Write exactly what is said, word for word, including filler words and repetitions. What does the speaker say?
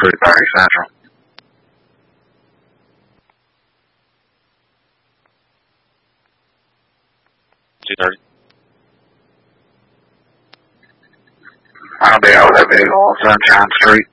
two thirty Central. two thirty. I'll be over that vehicle on Sunshine Street.